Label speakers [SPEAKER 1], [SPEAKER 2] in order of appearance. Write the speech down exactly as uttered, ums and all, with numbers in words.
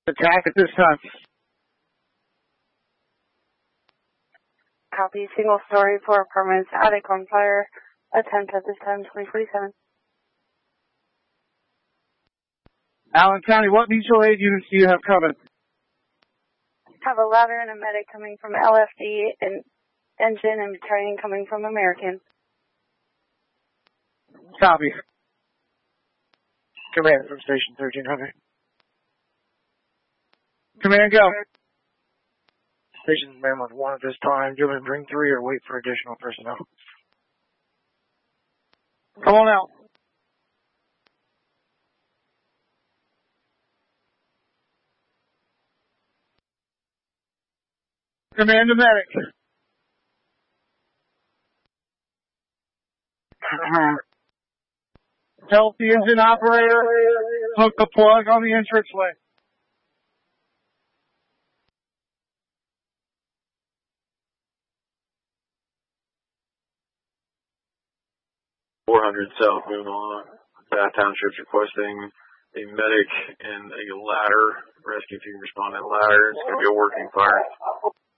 [SPEAKER 1] Attack at this time.
[SPEAKER 2] Copy. Single story, four apartments, attic on fire. Attempt at this time, twenty forty-seven.
[SPEAKER 1] Allen County, what mutual aid units do you have coming?
[SPEAKER 2] Have a ladder and a medic coming from L F D, and engine and battalion coming from American.
[SPEAKER 1] Copy. Command from station thirteen hundred. Command, go. Station's man with one at this time. Do you want me to bring three or wait for additional personnel? Come on out. Command to medic. Help the engine operator hook the plug on the entranceway.
[SPEAKER 3] four hundred South Moon on Bath Township's requesting a medic and a ladder. Rescue team respond to ladder. It's going to be a working fire.